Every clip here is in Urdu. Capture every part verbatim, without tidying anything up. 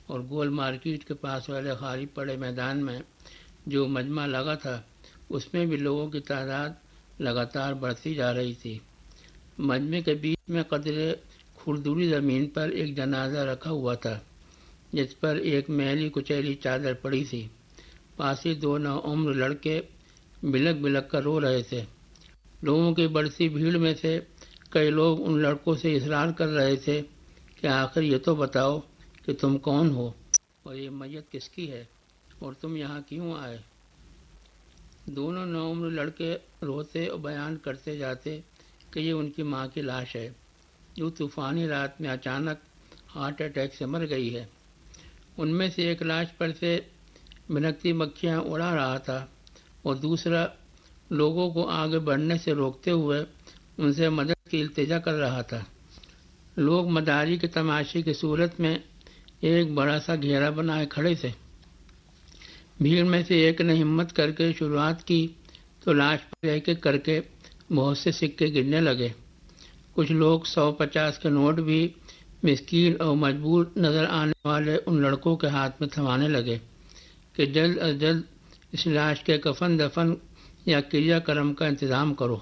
اور گول مارکیٹ کے پاس والے خالی پڑے میدان میں جو مجمع لگا تھا اس میں بھی لوگوں کی تعداد لگاتار بڑھتی جا رہی تھی۔ مجمع کے بیچ میں قدرے کھردری زمین پر ایک جنازہ رکھا ہوا تھا جس پر ایک میلی کچیلی چادر پڑی تھی۔ پاس ہی دو نوعمر لڑکے بلک بلک کر رو رہے تھے۔ لوگوں کی بڑھتی بھیڑ میں سے کئی لوگ ان لڑکوں سے اصرار کر رہے تھے کہ آخر یہ تو بتاؤ کہ تم کون ہو اور یہ میت کس کی ہے اور تم یہاں کیوں آئے؟ دونوں نوعمر لڑکے روتے اور بیان کرتے جاتے کہ یہ ان کی ماں کی لاش ہے جو طوفانی رات میں اچانک ہارٹ اٹیک سے مر گئی ہے۔ ان میں سے ایک لاش پر سے بھنکتی مکھیاں اڑا رہا تھا اور دوسرا لوگوں کو آگے بڑھنے سے روکتے ہوئے ان سے مدد کی التجا کر رہا تھا۔ لوگ مداری کے تماشے کی صورت میں ایک بڑا سا گھیرا بنائے کھڑے تھے۔ بھیڑ میں سے ایک نے ہمت کر کے شروعات کی تو لاش پر ایک ایک کر کے بہت سے سکے گرنے لگے۔ کچھ لوگ سو پچاس کے نوٹ بھی مسکین اور مجبور نظر آنے والے ان لڑکوں کے ہاتھ میں تھمانے لگے کہ جلد از جلد اس لاش کے کفن دفن یا کریا کرم کا انتظام کرو۔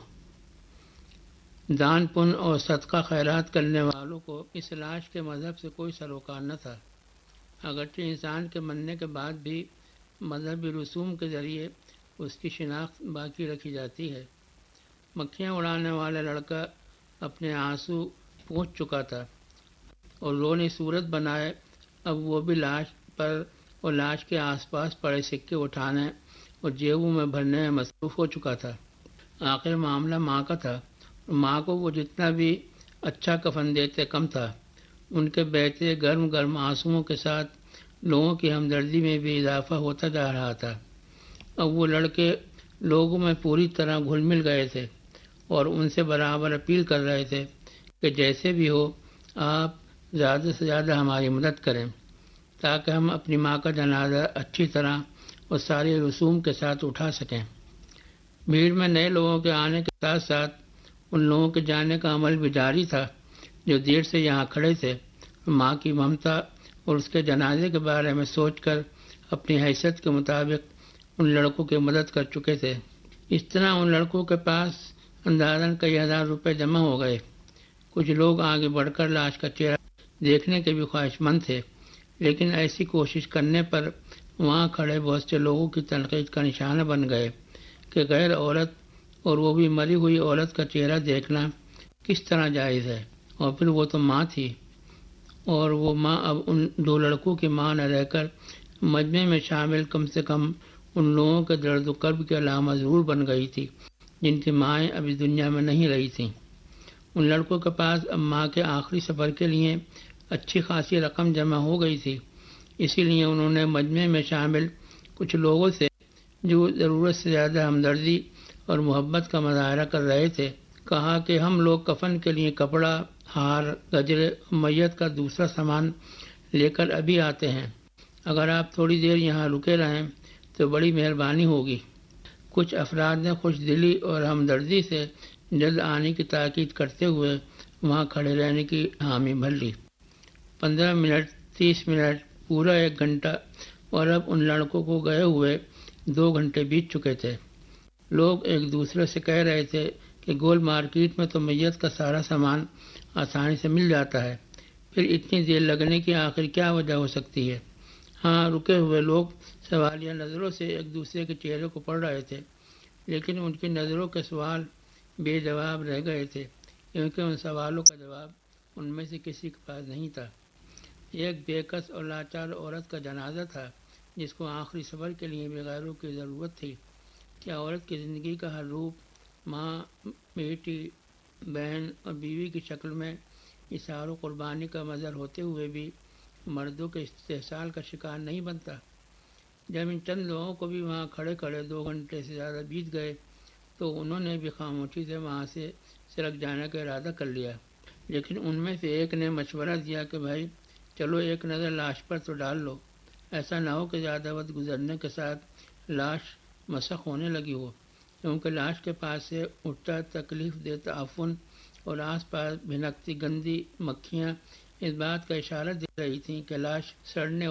دان پن اور صدقہ خیرات کرنے والوں کو اس لاش کے مذہب سے کوئی سروکار نہ تھا، اگرچہ انسان کے مرنے کے بعد بھی مذہبی رسوم کے ذریعے اس کی شناخت باقی رکھی جاتی ہے۔ مکھیاں اڑانے والا لڑکا اپنے آنسو پونچھ چکا تھا اور رونی صورت بنائے اب وہ بھی لاش پر اور لاش کے آس پاس پڑے سکے اٹھانے اور جیبوں میں بھرنے میں مصروف ہو چکا تھا۔ آخر معاملہ ماں کا تھا اور ماں کو وہ جتنا بھی اچھا کفن دیتے کم تھا۔ ان کے بہتے گرم گرم آنسوؤں کے ساتھ لوگوں کی ہمدردی میں بھی اضافہ ہوتا جا رہا تھا۔ اب وہ لڑکے لوگوں میں پوری طرح گھل مل گئے تھے اور ان سے برابر اپیل کر رہے تھے کہ جیسے بھی ہو آپ زیادہ سے زیادہ ہماری مدد کریں تاکہ ہم اپنی ماں کا جنازہ اچھی طرح اور سارے رسوم کے ساتھ اٹھا سکیں۔ بھیڑ میں نئے لوگوں کے آنے کے ساتھ ساتھ ان لوگوں کے جانے کا عمل بھی جاری تھا جو دیر سے یہاں کھڑے تھے، ماں کی ممتا اور اس کے جنازے کے بارے میں سوچ کر اپنی حیثیت کے مطابق ان لڑکوں کی مدد کر چکے تھے۔ اس طرح ان لڑکوں کے پاس اندازاً کئی ہزار روپے جمع ہو گئے۔ کچھ لوگ آگے بڑھ کر لاش کا چہرہ دیکھنے کے بھی خواہش مند تھے، لیکن ایسی کوشش کرنے پر وہاں کھڑے بہت سے لوگوں کی تنقید کا نشانہ بن گئے کہ غیر عورت اور وہ بھی مری ہوئی عورت کا چہرہ دیکھنا کس طرح جائز ہے، اور پھر وہ تو ماں تھی اور وہ ماں اب ان دو لڑکوں کی ماں نہ رہ کر مجمع میں شامل کم سے کم ان لوگوں کے درد و کرب کی علامت ضرور بن گئی تھی جن کی مائیں اب اس دنیا میں نہیں رہی تھیں۔ ان لڑکوں کے پاس اب ماں کے آخری سفر کے لیے اچھی خاصی رقم جمع ہو گئی تھی، اسی لیے انہوں نے مجمع میں شامل کچھ لوگوں سے جو ضرورت سے زیادہ ہمدردی اور محبت کا مظاہرہ کر رہے تھے کہا کہ ہم لوگ کفن کے لیے کپڑا، ہار، گجرے اور میت کا دوسرا سامان لے کر ابھی آتے ہیں، اگر آپ تھوڑی دیر یہاں رکے رہیں تو بڑی مہربانی ہوگی۔ کچھ افراد نے خوش دلی اور ہمدردی سے جلد آنے کی تاکید کرتے ہوئے وہاں کھڑے رہنے کی حامی بھر لی۔ پندرہ منٹ، تیس منٹ، پورا ایک گھنٹہ اور اب ان لڑکوں کو گئے ہوئے دو گھنٹے بیت چکے تھے۔ لوگ ایک دوسرے سے کہہ رہے تھے کہ گول مارکیٹ میں تو میت کا سارا سامان آسانی سے مل جاتا ہے، پھر اتنی دیر لگنے کی آخر کیا وجہ ہو سکتی ہے؟ ہاں، رکے ہوئے لوگ سوالیہ نظروں سے ایک دوسرے کے چہرے کو پڑھ رہے تھے، لیکن ان کی نظروں کے سوال بے جواب رہ گئے تھے کیونکہ ان سوالوں کا جواب ان میں سے کسی کے پاس نہیں تھا۔ ایک بے کس اور لاچار عورت کا جنازہ تھا جس کو آخری سفر کے لیے بغیروں کی ضرورت تھی۔ کیا عورت کی زندگی کا ہر روپ ماں، بیٹی، بہن اور بیوی کی شکل میں اثار و قربانی کا مظہر ہوتے ہوئے بھی مردوں کے استحصال کا شکار نہیں بنتا؟ جب ان چند لوگوں کو بھی وہاں کھڑے کھڑے دو گھنٹے سے زیادہ بیت گئے تو انہوں نے بھی خاموشی سے وہاں سے سرک جانے کا ارادہ کر لیا، لیکن ان میں سے ایک نے مشورہ دیا کہ بھائی چلو ایک نظر لاش پر تو ڈال لو، ایسا نہ ہو کہ زیادہ وقت گزرنے کے ساتھ لاش مسخ ہونے لگی ہو، کیونکہ لاش کے پاس سے اٹھتا تکلیف دہ تعفن اور آس پاس بھنکتی گندی مکھیاں اس بات کا اشارہ دے رہی تھیں کہ لاش سڑنے